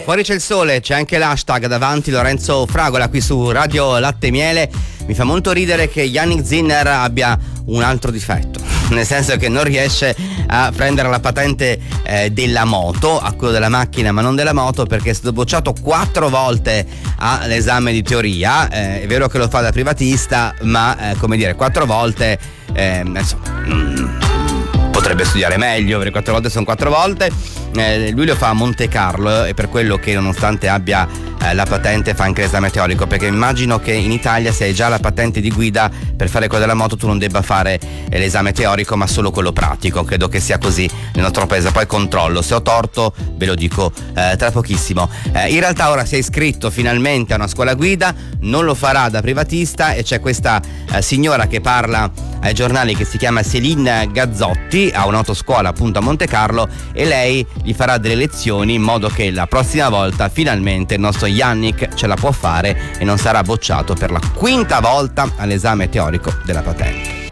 Fuori c'è il sole, c'è anche l'hashtag davanti, Lorenzo Fragola qui su Radio Latte e Miele. Mi fa molto ridere che Yannick Sinner abbia un altro difetto, nel senso che non riesce a prendere la patente della moto, a quello della macchina ma non della moto, perché è stato bocciato 4 volte all'esame di teoria. È vero che lo fa da privatista, ma 4 volte potrebbe studiare meglio, perché 4 volte sono 4 volte. Lui lo fa a Monte Carlo e per quello che, nonostante abbia la patente, fa anche l'esame teorico, perché immagino che in Italia, se hai già la patente di guida, per fare quella della moto tu non debba fare l'esame teorico ma solo quello pratico. Credo che sia così nel nostro paese, poi controllo, se ho torto ve lo dico tra pochissimo. In realtà ora si è iscritto finalmente a una scuola guida, non lo farà da privatista, e c'è questa signora che parla ai giornali, che si chiama Céline Gazzotti, ha un'autoscuola appunto a Monte Carlo, e lei gli farà delle lezioni in modo che la prossima volta finalmente il nostro Yannick ce la può fare e non sarà bocciato per la 5ª volta all'esame teorico della patente.